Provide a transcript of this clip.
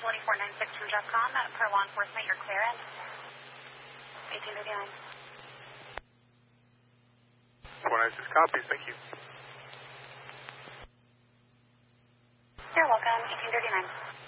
2496 from JEFCON. Per law enforcement, you're clear in. 1839. 496 copies, thank you. You're welcome, 1839.